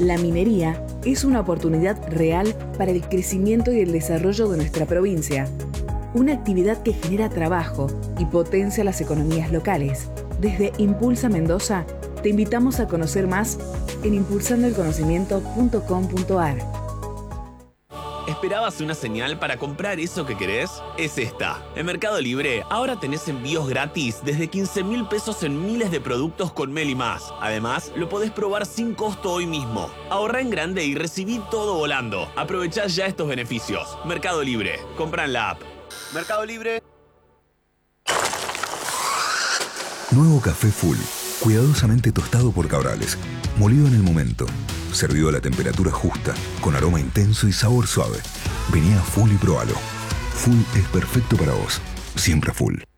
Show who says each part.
Speaker 1: La minería es una oportunidad real para el crecimiento y el desarrollo de nuestra provincia. Una actividad que genera trabajo y potencia las economías locales. Desde Impulsa Mendoza, te invitamos a conocer más en impulsandoelconocimiento.com.ar.
Speaker 2: ¿Esperabas una señal para comprar eso que querés? Es esta. En Mercado Libre ahora tenés envíos gratis desde 15.000 pesos en miles de productos con Meli+. Además, lo podés probar sin costo hoy mismo. Ahorrá en grande y recibí todo volando. Aprovechá ya estos beneficios. Mercado Libre. Comprá en la app. Mercado Libre.
Speaker 3: Nuevo café Full. Cuidadosamente tostado por Cabrales. Molido en el momento. Servido a la temperatura justa, con aroma intenso y sabor suave. Vení a Full y probalo. Full es perfecto para vos. Siempre Full.